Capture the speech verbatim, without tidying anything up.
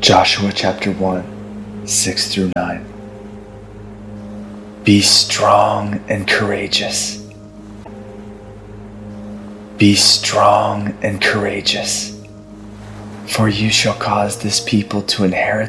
Joshua chapter one, six through nine. Be strong and courageous. Be strong and courageous, for you shall cause this people to inherit